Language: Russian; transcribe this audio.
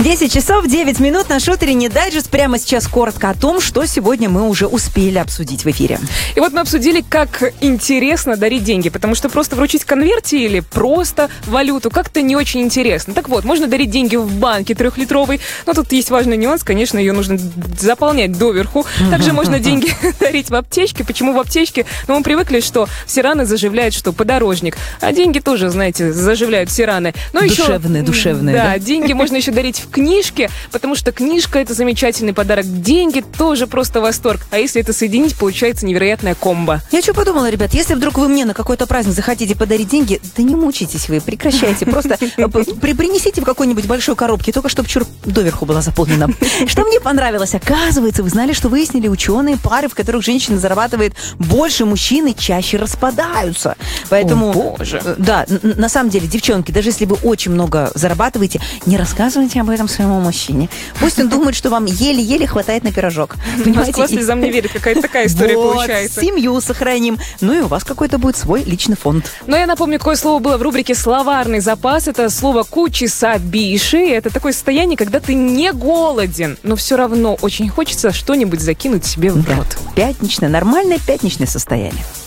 10 часов 9 минут. Наш утренний дайджест. Прямо сейчас коротко о том, что сегодня мы уже успели обсудить в эфире. И вот мы обсудили, как интересно дарить деньги, потому что просто вручить конверте или просто валюту как-то не очень интересно. Так вот, можно дарить деньги в банке 3-литровой, но тут есть важный нюанс, конечно, ее нужно заполнять доверху. Также можно деньги дарить в аптечке. Почему в аптечке? Ну, мы привыкли, что все раны заживляют, что подорожник. А деньги тоже, знаете, заживляют все раны. Но душевные, да, деньги можно еще дарить в книжке, потому что книжка — это замечательный подарок. Деньги тоже просто восторг. А если это соединить, получается невероятная комбо. Я что подумала, ребят, если вдруг вы мне на какой-то праздник захотите подарить деньги, да не мучайтесь вы, прекращайте. Просто принесите в какой-нибудь большой коробке, только чтобы доверху была заполнена. Что мне понравилось? Оказывается, вы знали, что выяснили ученые, пары, в которых женщина зарабатывает больше мужчины, чаще распадаются. Поэтому, о, боже. Да, на самом деле, девчонки, даже если вы очень много зарабатываете, не рассказывайте об этом своему мужчине. Пусть он думает, что вам еле-еле хватает на пирожок. Москва слезам не верит, какая-то такая история получается. Семью сохраним. Ну и у вас какой-то будет свой личный фонд. Но я напомню, какое слово было в рубрике «Словарный запас». Это слово «кучисабиши». Это такое состояние, когда ты не голоден, но все равно очень хочется что-нибудь закинуть себе в рот. Пятничное, нормальное пятничное состояние.